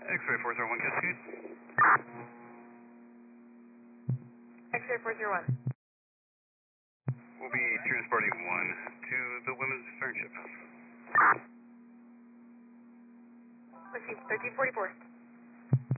X-ray 401, Cascade. X-ray 401. We'll be transporting one to the women's stern ship. Let's see, 1344.